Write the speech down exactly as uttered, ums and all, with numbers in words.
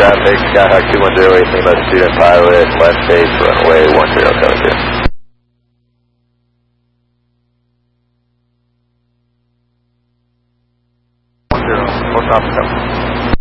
traffic, Skyhawk two one zero eight, Lima, student pilot, left base, runway one zero seven two. one zero, full stop,